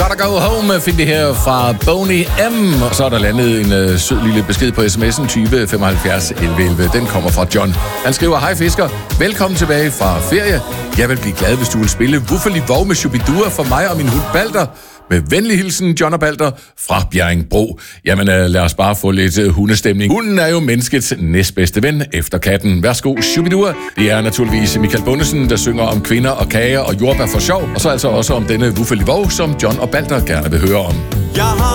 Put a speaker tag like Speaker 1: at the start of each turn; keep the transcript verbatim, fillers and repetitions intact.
Speaker 1: Gotta Go Home fik det her fra Boney M. Og så er der landet en øh, sød lille besked på sms'en tyve femoghalvfjerds elleve elleve. Den kommer fra John. Han skriver: Hej fisker, velkommen tilbage fra ferie. Jeg vil blive glad, hvis du vil spille Wuffeli Vov med Shubidua for mig og min hund Balder. Med venlig hilsen, John og Balder fra Bjerringbro. Jamen, øh, lad os bare få lidt øh, hundestemning. Hunden er jo menneskets næstbedste ven efter katten. Værsgo, Shubidua. Det er naturligvis Michael Bundesen, der synger om kvinder og kager og jordbær for sjov. Og så altså også om denne Wuffeli Vov, som John og Balder gerne vil høre om.
Speaker 2: Jeg har